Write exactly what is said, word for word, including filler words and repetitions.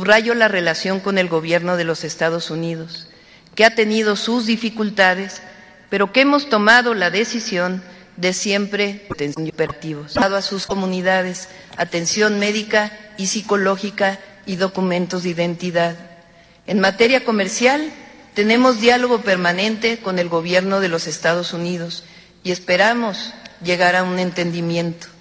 subrayo la relación con el gobierno de los Estados Unidos, que ha tenido sus dificultades, pero que hemos tomado la decisión de siempre atención operativos, dado a sus comunidades atención médica y psicológica y documentos de identidad. En materia comercial, tenemos diálogo permanente con el gobierno de los Estados Unidos y esperamos llegar a un entendimiento.